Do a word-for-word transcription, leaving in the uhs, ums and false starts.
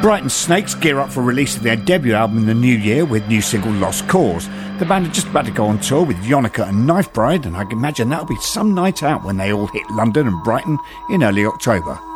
Brighton Snakes gear up for release of their debut album in the new year with new single Lost Cause. The band are just about to go on tour with Yonica and Knife Bride, and I can imagine that'll be some night out when they all hit London and Brighton in early October.